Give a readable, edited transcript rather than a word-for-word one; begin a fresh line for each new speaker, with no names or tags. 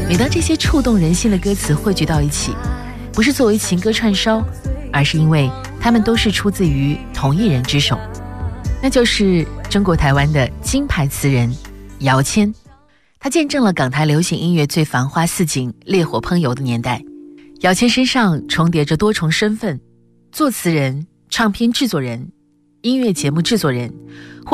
每当这些触动人心的歌词汇聚到一起，不是作为情歌串烧，而是因为他们都是出自于同一人之手，那就是中国台湾的金牌词人姚谦。他见证了港台流行音乐最繁花似锦、烈火烹油的年代。姚谦身上重叠着多重身份，作词人、唱片制作人、音乐节目制作人，